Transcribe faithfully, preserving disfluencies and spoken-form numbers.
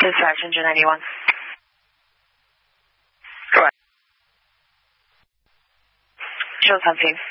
Dispatch, engine ninety-one. Go ahead. Shows on scene.